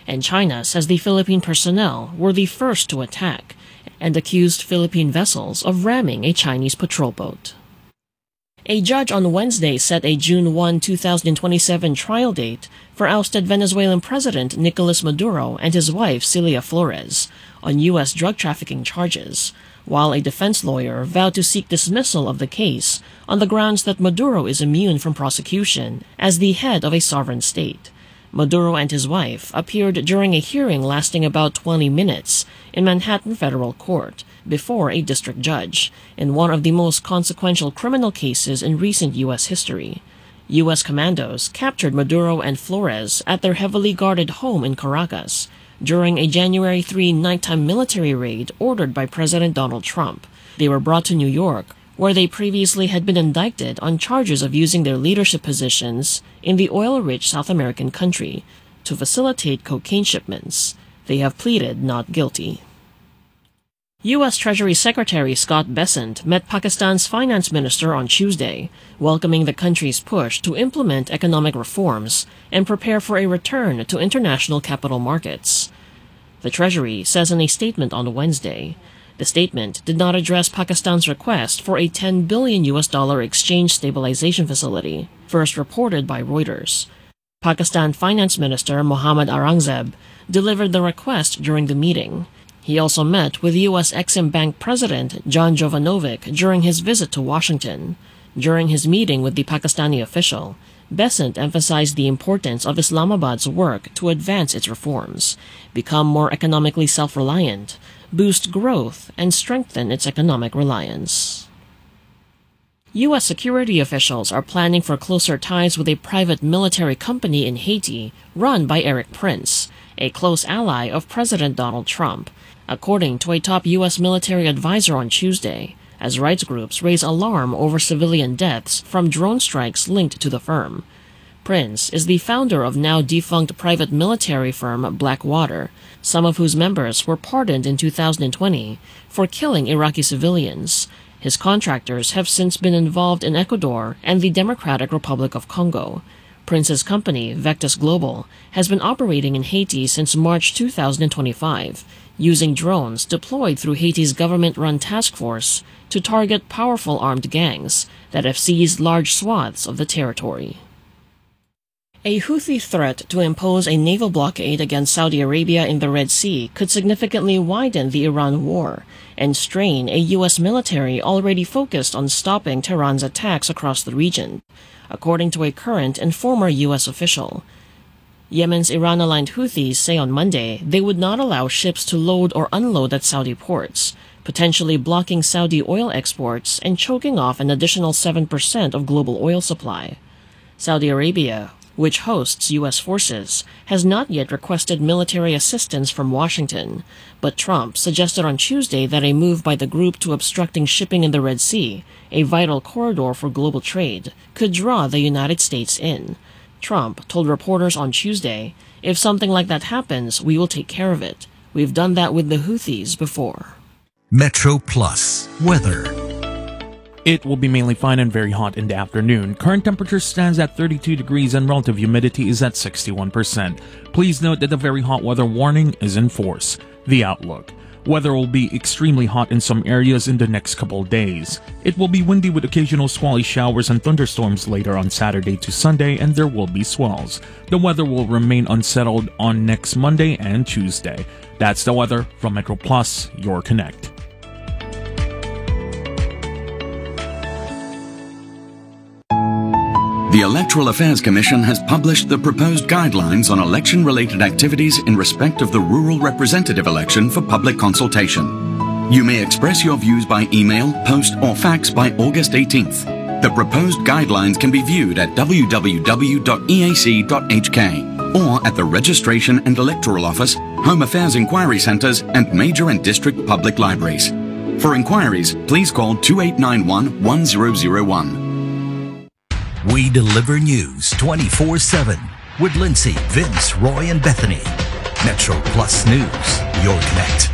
and China says the Philippine personnel were the first to attack and accused Philippine vessels of ramming a Chinese patrol boat. A judge on Wednesday set a June 1, 2027 trial date for ousted Venezuelan President Nicolas Maduro and his wife Celia Flores on U.S. drug trafficking charges, while a defense lawyer vowed to seek dismissal of the case on the grounds that Maduro is immune from prosecution as the head of a sovereign state. Maduro and his wife appeared during a hearing lasting about 20 minutes in Manhattan Federal Court before a district judge in one of the most consequential criminal cases in recent U.S. history. U.S. commandos captured Maduro and Flores at their heavily guarded home in Caracas during a January 3 nighttime military raid ordered by President Donald Trump. They were brought to New York, where they previously had been indicted on charges of using their leadership positions in the oil-rich South American country to facilitate cocaine shipments. They have pleaded not guilty. U.S. Treasury Secretary Scott Bessent met Pakistan's finance minister on Tuesday, welcoming the country's push to implement economic reforms and prepare for a return to international capital markets. The Treasury says in a statement on Wednesday. The statement did not address Pakistan's request for a $10 billion exchange stabilization facility, first reported by Reuters. Pakistan Finance Minister Mohammad Aurangzeb delivered the request during the meeting. He also met with U.S. Exim Bank President John Jovanovic during his visit to Washington. During his meeting with the Pakistani official, Bessent emphasized the importance of Islamabad's work to advance its reforms, become more economically self-reliant, boost growth, and strengthen its economic reliance. U.S. security officials are planning for closer ties with a private military company in Haiti run by Erik Prince, a close ally of President Donald Trump, according to a top U.S. military advisor on Tuesday, as rights groups raise alarm over civilian deaths from drone strikes linked to the firm. Prince is the founder of now-defunct private military firm Blackwater, some of whose members were pardoned in 2020 for killing Iraqi civilians. His contractors have since been involved in Ecuador and the Democratic Republic of Congo. Prince's company, Vectus Global, has been operating in Haiti since March 2025, using drones deployed through Haiti's government-run task force to target powerful armed gangs that have seized large swaths of the territory. A Houthi threat to impose a naval blockade against Saudi Arabia in the Red Sea could significantly widen the Iran war and strain a U.S. military already focused on stopping Tehran's attacks across the region, according to a current and former U.S. official. Yemen's Iran-aligned Houthis say on Monday they would not allow ships to load or unload at Saudi ports, potentially blocking Saudi oil exports and choking off an additional 7% of global oil supply. Saudi Arabia, which hosts U.S. forces, has not yet requested military assistance from Washington, but Trump suggested on Tuesday that a move by the group to obstructing shipping in the Red Sea, a vital corridor for global trade, could draw the United States in. Trump told reporters on Tuesday, "If something like that happens, we will take care of it. We've done that with the Houthis before." Metro Plus weather. It will be mainly fine and very hot in the afternoon. Current temperature stands at 32 degrees and relative humidity is at 61%. Please note that the very hot weather warning is in force. The outlook. Weather will be extremely hot in some areas in the next couple days. It will be windy with occasional squally showers and thunderstorms later on Saturday to Sunday, and there will be swells. The weather will remain unsettled on next Monday and Tuesday. That's the weather from Metro Plus, your Connect. The Electoral Affairs Commission has published the proposed guidelines on election-related activities in respect of the rural representative election for public consultation. You may express your views by email, post, or fax by August 18th. The proposed guidelines can be viewed at www.eac.hk or at the Registration and Electoral Office, Home Affairs Inquiry Centres, and major and district public libraries. For inquiries, please call 2891 1001. We deliver news 24/7 with Lindsay, Vince, Roy, and Bethany. Metro Plus News, your Connect.